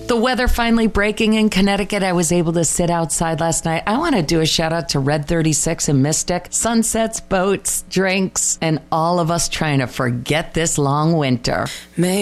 the weather finally breaking in Connecticut, I was able to sit outside last night. I want to do a shout out to Red 36 and Mystic. Sunsets, boats, drinks, and all of us trying to forget this long winter.